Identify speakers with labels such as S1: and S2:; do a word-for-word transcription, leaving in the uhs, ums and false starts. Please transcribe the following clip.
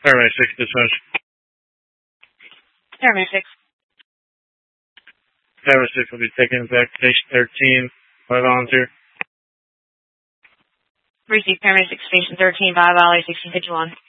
S1: Paramedic six, dispatch.
S2: Paramedic six.
S1: Paramedic six will be taken back to station thirteen by volunteer.
S2: Receive Paramedic six, station thirteen by volunteer sixteen fifty-one.